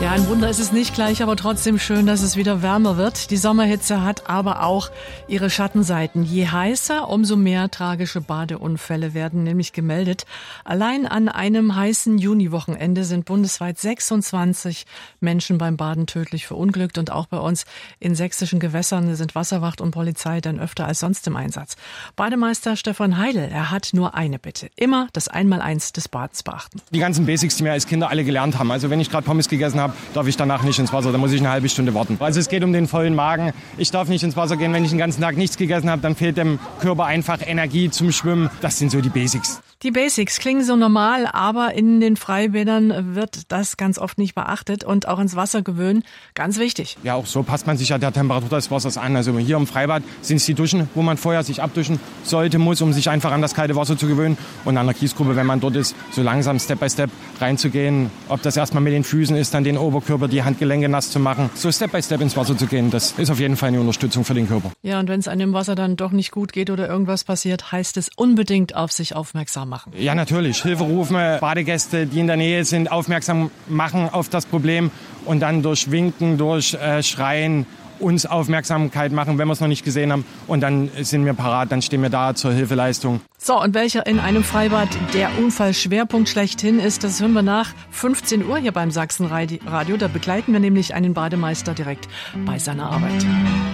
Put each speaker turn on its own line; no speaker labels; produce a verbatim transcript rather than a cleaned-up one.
Ja, ein Wunder ist es nicht gleich, aber trotzdem schön, dass es wieder wärmer wird. Die Sommerhitze hat aber auch ihre Schattenseiten. Je heißer, umso mehr tragische Badeunfälle werden nämlich gemeldet. Allein an einem heißen Juniwochenende sind bundesweit sechsundzwanzig Menschen beim Baden tödlich verunglückt. Und auch bei uns in sächsischen Gewässern sind Wasserwacht und Polizei dann öfter als sonst im Einsatz. Bademeister Stefan Heidel, er hat nur eine Bitte. Immer das Einmaleins des Badens beachten.
Die ganzen Basics, die wir als Kinder alle gelernt haben. Also wenn ich gerade Pommes gegessen habe, darf ich danach nicht ins Wasser. Da muss ich eine halbe Stunde warten. Also es geht um den vollen Magen. Ich darf nicht ins Wasser gehen, wenn ich den ganzen Tag nichts gegessen habe. Dann fehlt dem Körper einfach Energie zum Schwimmen. Das sind so die Basics.
Die Basics klingen so normal, aber in den Freibädern wird das ganz oft nicht beachtet und auch ins Wasser gewöhnen. Ganz wichtig.
Ja, auch so passt man sich ja der Temperatur des Wassers an. Also hier im Freibad sind es die Duschen, wo man vorher sich abduschen sollte, muss, um sich einfach an das kalte Wasser zu gewöhnen. Und an der Kiesgrube, wenn man dort ist, so langsam Step by Step reinzugehen. Ob das erstmal mit den Füßen ist, dann den Oberkörper, die Handgelenke nass zu machen. So Step by Step ins Wasser zu gehen, das ist auf jeden Fall eine Unterstützung für den Körper.
Ja, und wenn es einem im Wasser dann doch nicht gut geht oder irgendwas passiert, heißt es unbedingt auf sich aufmerksam machen.
Ja, natürlich. Hilfe rufen, Badegäste, die in der Nähe sind, aufmerksam machen auf das Problem und dann durch Winken, durch äh, Schreien uns Aufmerksamkeit machen, wenn wir es noch nicht gesehen haben. Und dann sind wir parat, dann stehen wir da zur Hilfeleistung.
So, und welcher in einem Freibad der Unfallschwerpunkt schlechthin ist, das hören wir nach fünfzehn Uhr hier beim Sachsenradio. Da begleiten wir nämlich einen Bademeister direkt bei seiner Arbeit.